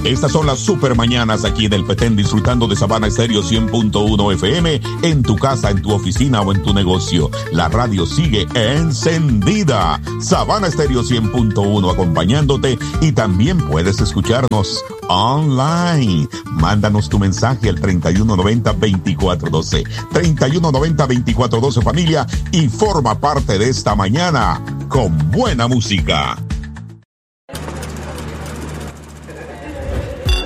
Estas son las super mañanas aquí en el Petén, disfrutando de Sabana Estéreo 100.1 FM en tu casa, en tu oficina o en tu negocio. La radio sigue encendida. Sabana Estéreo 100.1 acompañándote, y también puedes escucharnos online. Mándanos tu mensaje al 3190-2412. 3190-2412, familia, y forma parte de esta mañana con buena música.